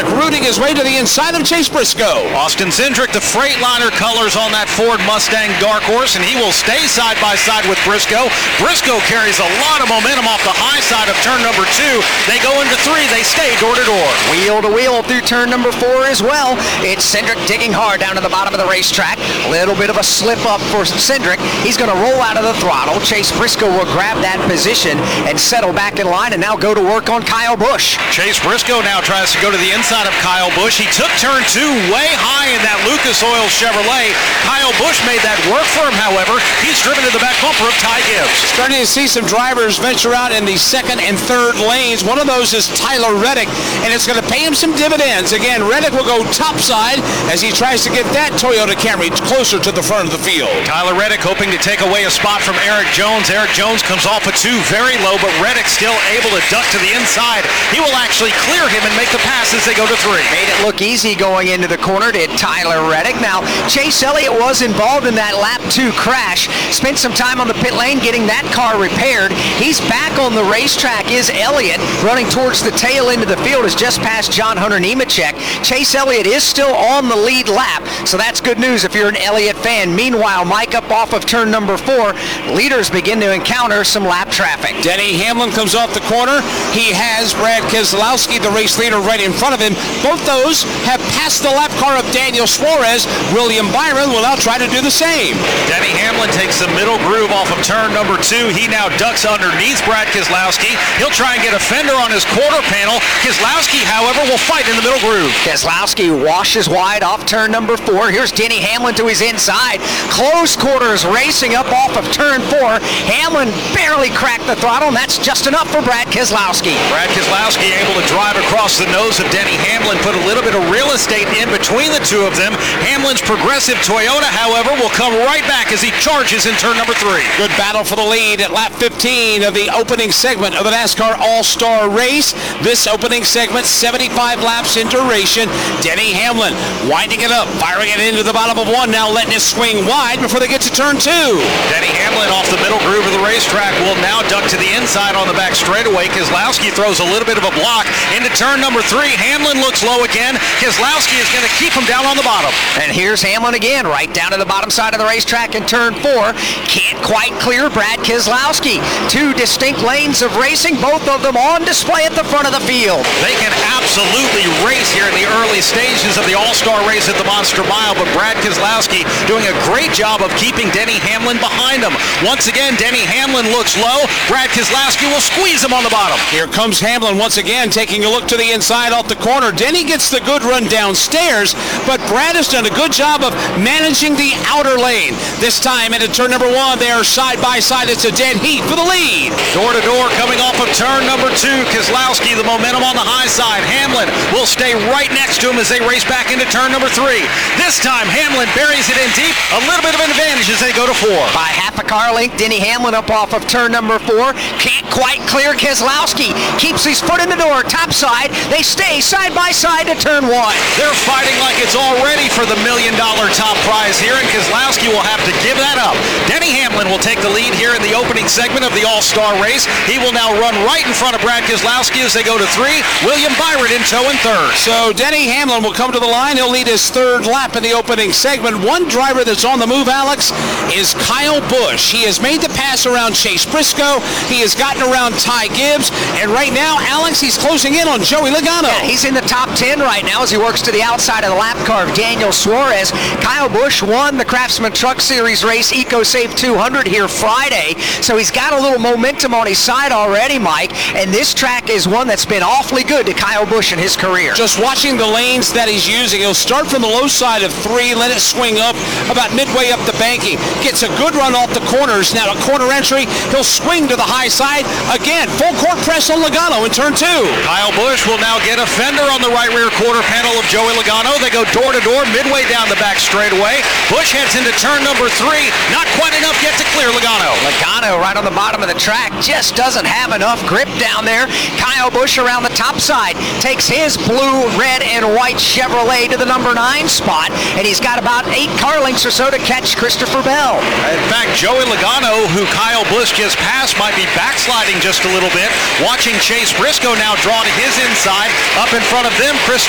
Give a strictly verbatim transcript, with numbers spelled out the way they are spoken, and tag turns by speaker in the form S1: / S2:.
S1: Cindric rooting his way to the inside of Chase Briscoe.
S2: Austin Cindric, the Freightliner colors on that Ford Mustang Dark Horse, and he will stay side by side with Briscoe. Briscoe carries a lot of momentum off the high side of turn number two. They go into three. They stay door to door.
S3: Wheel to wheel through turn number four as well. It's Cindric digging hard down to the bottom of the racetrack. A little bit of a slip up for Cindric. He's going to roll out of the throttle. Chase Briscoe will grab that position and settle back in line and now go to work on Kyle Busch.
S2: Chase Briscoe now tries to go to the inside of Kyle Busch. He took turn two way high in that Lucas Oil Chevrolet. Kyle Busch made that work for him, however. He's driven to the back bumper of Ty Gibbs.
S1: Starting to see some drivers venture out in the second and third lanes. One of those is Tyler Reddick, and it's going to pay him some dividends. Again, Reddick will go topside as he tries to get that Toyota Camry closer to the front of the field.
S2: Tyler Reddick hoping to take away a spot from Eric Jones. Eric Jones comes off a two very low, but Reddick still able to duck to the inside. He will actually clear him and make the pass as they go to three.
S3: Made it look easy going into the corner, did Tyler Reddick. Now, Chase Elliott was involved in that lap two crash. Spent some time on the pit lane getting that car repaired. He's back on the racetrack, is Elliott, running towards the tail end of the field, is just past John Hunter Nemechek. Chase Elliott is still on the lead lap, so that's good news if you're an Elliott fan. Meanwhile, Mike up off of turn number four, leaders begin to encounter some lap traffic.
S1: Denny Hamlin comes off the corner. He has Brad Keselowski, the race leader, right in front of him. Both those have passed the lap car of Daniel Suarez. William Byron will now try to do the same.
S2: Denny Hamlin takes the middle groove off of turn number two. He now ducks underneath Brad Keselowski. He'll try and get a fender on his quarter panel. Keselowski, however, will fight in the middle groove.
S3: Keselowski washes wide off turn number four. Here's Denny Hamlin to his inside. Close quarters racing up off of turn four. Hamlin barely cracked the throttle, and that's just enough for Brad Keselowski.
S2: Brad Keselowski able to drive across the nose of Denny Hamlin, put a little bit of real estate in between the two of them. Hamlin's Progressive Toyota, however, will come right back as he charges in turn number three.
S1: Good battle for the lead at lap fifteen of the opening segment of the NASCAR All-Star Race. This opening segment, seventy-five laps in duration. Denny Hamlin winding it up, firing it into the bottom of one, now letting it swing wide before they get to turn two.
S2: Denny Hamlin off the middle groove of the racetrack will now duck to the inside on the back straightaway. Keselowski throws a little bit of a block into turn number three. Hamlin looks low again. Keselowski is going to keep him down on the bottom.
S3: And here's Hamlin again, right down to the bottom side of the racetrack in turn four. Can't quite clear Brad Keselowski. Two distinct lanes of racing, both of them on display at the front of the field.
S2: They can absolutely race here in the early stages of the All-Star Race at the Monster Mile, but Brad Keselowski doing a great job of keeping Denny Hamlin behind him. Once again, Denny Hamlin looks low. Brad Keselowski will squeeze him on the bottom.
S1: Here comes Hamlin once again, taking a look to the inside off the corner. Denny gets the good run downstairs, but Brad has done a good job of managing the outer lane. This time into turn number one, they are side by side. It's a dead heat for the lead.
S2: Door to door coming off of turn number two. Keselowski, the momentum on the high side. Hamlin will stay right next to him as they race back into turn number three. This time, Hamlin buries it in deep. A little bit of an advantage as they go to four.
S3: By half a car length, Denny Hamlin up off of turn number four. Can't quite clear Keselowski. Keeps his foot in the door, top side. They stay side by side to turn one.
S2: They're fighting like it's already for the million dollar top prize here, and Keselowski will have to give that up. Denny Hamlin will take the lead here in the opening segment of the All-Star Race. He will now run right in front of Brad Keselowski as they go to three. William Byron in tow in third.
S1: So Denny Hamlin will come to the line. He'll lead his third lap in the opening segment. One driver that's on the move, Alex, is Kyle Busch. He has made the pass around Chase Briscoe. He has gotten around Ty Gibbs. And right now, Alex, he's closing in on Joey Logano.
S3: Yeah, he's in the top ten right now as he works to the outside of the lap car of Daniel Suarez. Kyle Busch won the Craftsman Truck Series race EcoSafe two hundred here Friday, so he's got a little momentum on his side already, Mike, and this track is one that's been awfully good to Kyle Busch in his career.
S1: Just watching the lanes that he's using, he'll start from the low side of three, let it swing up about midway up the banking, gets a good run off the corners. Now a corner entry, he'll swing to the high side. Again, full court press on Logano in turn two.
S2: Kyle Busch will now get a fender on the right rear quarter panel of Joey Logano. They go door to door midway down the back straightaway. Busch heads into turn number three. Not quite enough yet to clear Logano.
S3: Logano right on the bottom of the track just doesn't have enough grip down there. Kyle Busch around the top side takes his blue, red, and white Chevrolet to the number nine spot, and he's got about eight car lengths or so to catch Christopher Bell.
S2: In fact, Joey Logano, who Kyle Busch just passed, might be backsliding just a little bit. Watching Chase Briscoe now draw to his inside. Up in front of them, Chris